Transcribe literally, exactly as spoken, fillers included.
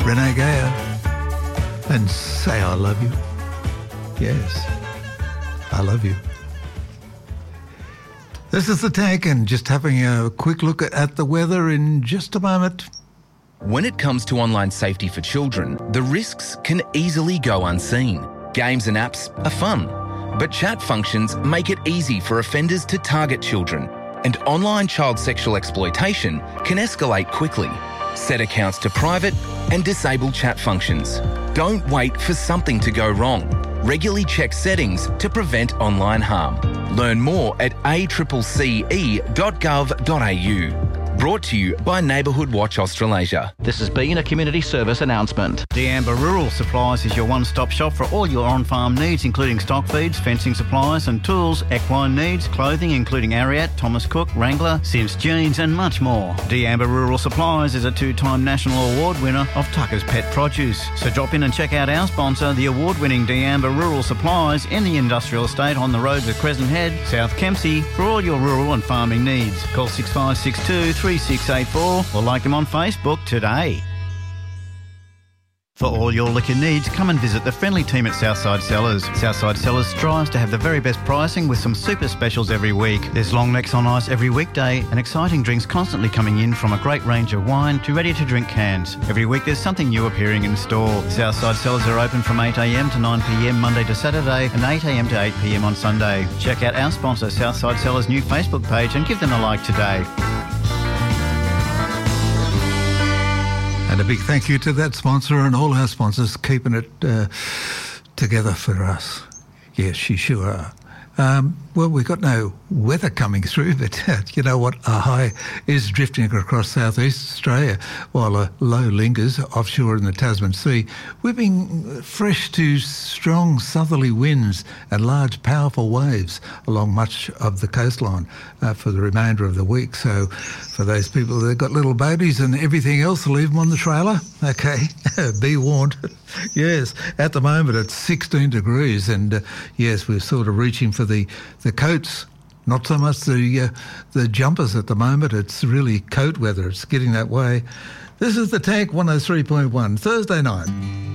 Renee Gayer, and say I love you. Yes, I love you. This is The Tank, and just having a quick look at the weather in just a moment. When it comes to online safety for children, the risks can easily go unseen. Games and apps are fun, but chat functions make it easy for offenders to target children, and online child sexual exploitation can escalate quickly. Set accounts to private and disable chat functions. Don't wait for something to go wrong. Regularly check settings to prevent online harm. Learn more at a c c e dot gov dot a u. Brought to you by Neighbourhood Watch Australasia. This has been a community service announcement. D'Amber Rural Supplies is your one-stop shop for all your on-farm needs, including stock feeds, fencing supplies and tools, equine needs, clothing including Ariat, Thomas Cook, Wrangler, Sims Jeans and much more. D'Amber Rural Supplies is a two-time national award winner of Tucker's Pet Produce. So drop in and check out our sponsor, the award-winning D'Amber Rural Supplies in the industrial estate on the roads of Crescent Head, South Kempsey, for all your rural and farming needs. Call six five six two, three six eight four or like them on Facebook today. For all your liquor needs, come and visit the friendly team at Southside Cellars. Southside Cellars strives to have the very best pricing with some super specials every week. There's long necks on ice every weekday and exciting drinks constantly coming in, from a great range of wine to ready-to-drink cans. Every week there's something new appearing in store. Southside Cellars are open from eight a m to nine p m Monday to Saturday and eight a m to eight p m on Sunday. Check out our sponsor Southside Cellars' new Facebook page and give them a like today. And a big thank you to that sponsor and all our sponsors keeping it uh, together for us. Yes, you sure are. Um, well, we've got no weather coming through, but you know what? A high is drifting across southeast Australia while a low lingers offshore in the Tasman Sea, whipping fresh to strong southerly winds and large powerful waves along much of the coastline uh, for the remainder of the week. So for those people that have got little babies and everything else, leave them on the trailer. Okay, be warned. Yes, at the moment it's sixteen degrees and uh, yes, we're sort of reaching for the, the coats, not so much the uh, the jumpers at the moment. It's really coat weather. It's getting that way. This is The Tank one oh three point one, Thursday night.